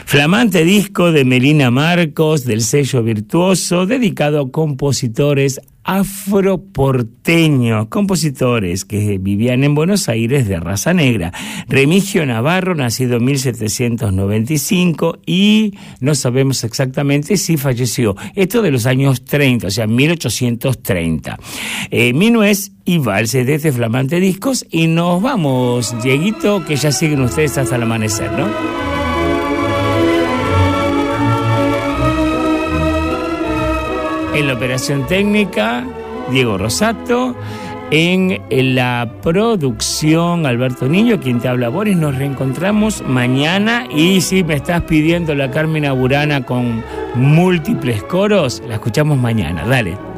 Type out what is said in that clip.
Flamante disco de Melina Marcos, del sello Virtuoso, dedicado a compositores afroporteños, compositores que vivían en Buenos Aires de raza negra. Remigio Navarro, nacido en 1795, y no sabemos exactamente si falleció. Esto de los años 30, o sea, 1830. Minués y valses de este flamante discos, y nos vamos, Dieguito, que ya siguen ustedes hasta el amanecer, ¿no? En la operación técnica, Diego Rosato. En la producción, Alberto Niño, quien te habla, Boris. Nos reencontramos mañana. Y si me estás pidiendo la Carmina Burana con múltiples coros, la escuchamos mañana. Dale.